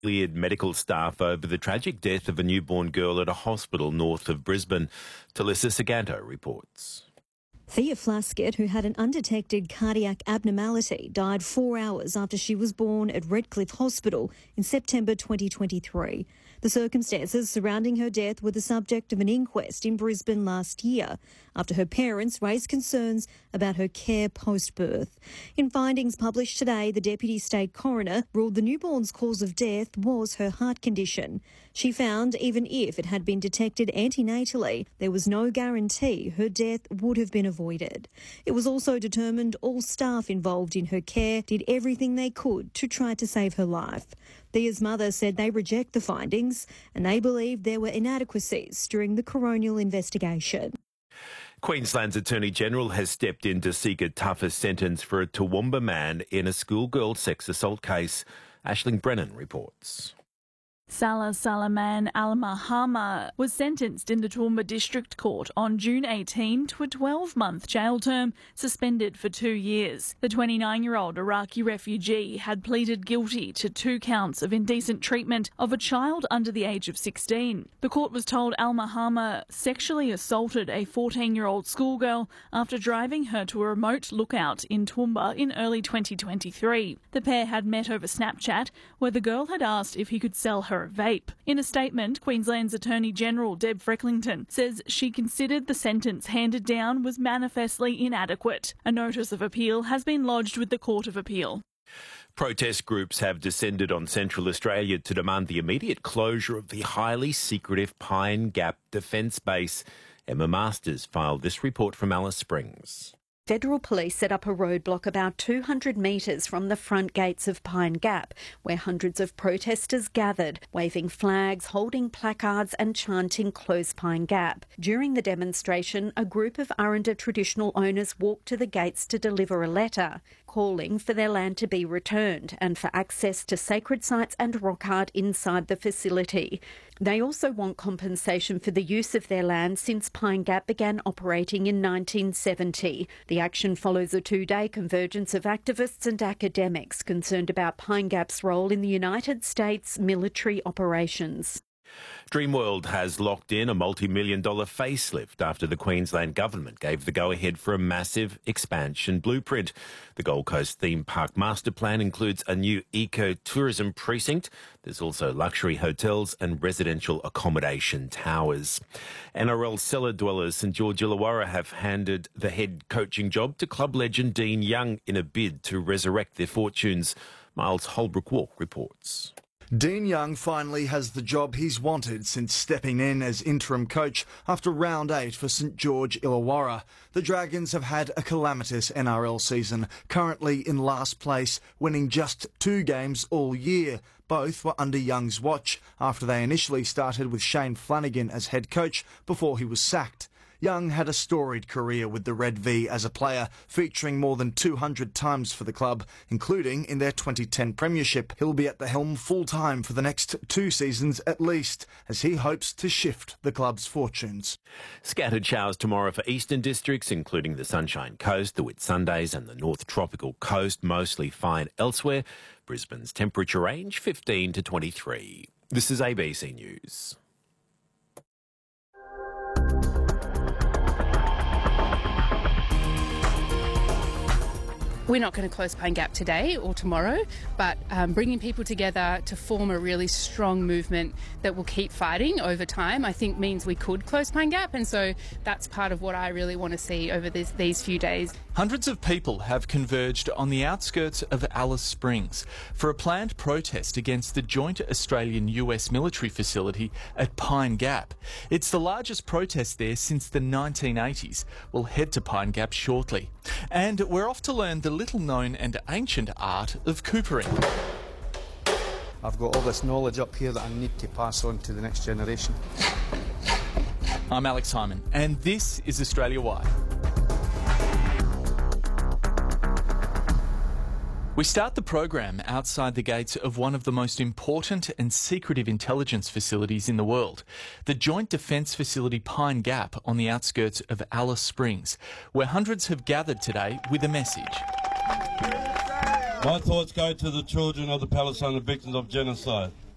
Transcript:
cleared medical staff over the tragic death of a newborn girl at a hospital north of Brisbane. Talissa Saganto reports. Thea Flaskett, who had an undetected cardiac abnormality, died 4 hours after she was born at Redcliffe Hospital in September 2023. The circumstances surrounding her death were the subject of an inquest in Brisbane last year after her parents raised concerns about her care post-birth. In findings published today, the Deputy State Coroner ruled the newborn's cause of death was her heart condition. She found even if it had been detected antenatally, there was no guarantee her death would have been avoided. It was also determined all staff involved in her care did everything they could to try to save her life. Thea's mother said they reject the findings and they believe there were inadequacies during the coronial investigation. Queensland's Attorney-General has stepped in to seek a tougher sentence for a Toowoomba man in a schoolgirl sex assault case. Aisling Brennan reports. Salah Salaman Al-Mahama was sentenced in the Toowoomba District Court on June 18 to a 12-month jail term, suspended for 2 years. The 29-year-old Iraqi refugee had pleaded guilty to 2 counts of indecent treatment of a child under the age of 16. The court was told Al-Mahama sexually assaulted a 14-year-old schoolgirl after driving her to a remote lookout in Toowoomba in early 2023. The pair had met over Snapchat, where the girl had asked if he could sell her a vape. In a statement, Queensland's Attorney-General Deb Frecklington says she considered the sentence handed down was manifestly inadequate. A notice of appeal has been lodged with the Court of Appeal. Protest groups have descended on Central Australia to demand the immediate closure of the highly secretive Pine Gap Defence Base. Emma Masters filed this report from Alice Springs. Federal police set up a roadblock about 200 metres from the front gates of Pine Gap, where hundreds of protesters gathered, waving flags, holding placards and chanting "Close Pine Gap." During the demonstration, a group of Aranda traditional owners walked to the gates to deliver a letter, calling for their land to be returned and for access to sacred sites and rock art inside the facility. They also want compensation for the use of their land since Pine Gap began operating in 1970. The action follows a 2-day convergence of activists and academics concerned about Pine Gap's role in the United States military operations. Dreamworld has locked in a multi-million-dollar facelift after the Queensland Government gave the go-ahead for a massive expansion blueprint. The Gold Coast theme park master plan includes a new eco-tourism precinct. There's also luxury hotels and residential accommodation towers. NRL cellar dwellers St George Illawarra have handed the head coaching job to club legend Dean Young in a bid to resurrect their fortunes. Miles Holbrook-Walk reports. Dean Young finally has the job he's wanted since stepping in as interim coach after round 8 for St George Illawarra. The Dragons have had a calamitous NRL season, currently in last place, winning just 2 games all year. Both were under Young's watch after they initially started with Shane Flanagan as head coach before he was sacked. Young had a storied career with the Red V as a player, featuring more than 200 times for the club, including in their 2010 premiership. He'll be at the helm full-time for the next 2 seasons at least, as he hopes to shift the club's fortunes. Scattered showers tomorrow for eastern districts, including the Sunshine Coast, the Whitsundays and the North Tropical Coast, mostly fine elsewhere. Brisbane's temperature range 15 to 23. This is ABC News. We're not going to close Pine Gap today or tomorrow, but bringing people together to form a really strong movement that will keep fighting over time, I think means we could close Pine Gap, and so that's part of what I really want to see over these few days. Hundreds of people have converged on the outskirts of Alice Springs for a planned protest against the joint Australian-US military facility at Pine Gap. It's the largest protest there since the 1980s. We'll head to Pine Gap shortly. And we're off to learn the little-known and ancient art of coopering. I've got all this knowledge up here that I need to pass on to the next generation. I'm Alex Simon, and this is Australia Wide. We start the program outside the gates of one of the most important and secretive intelligence facilities in the world, the Joint Defence Facility Pine Gap on the outskirts of Alice Springs, where hundreds have gathered today with a message. My thoughts go to the children of the Palestinian victims of genocide.